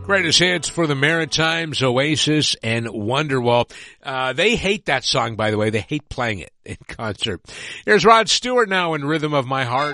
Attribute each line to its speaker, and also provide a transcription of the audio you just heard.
Speaker 1: Greatest hits for the Maritimes, Oasis, and Wonderwall. They hate that song, by the way. They hate playing it in concert. Here's Rod Stewart now in Rhythm of My Heart.